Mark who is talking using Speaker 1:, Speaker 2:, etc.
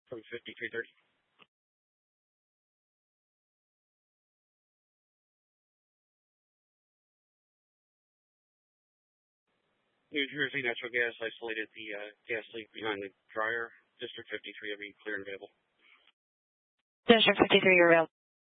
Speaker 1: from 5330. New Jersey Natural Gas isolated the gas leak behind the dryer. District 53 will be clear and available.
Speaker 2: District 53, you're available.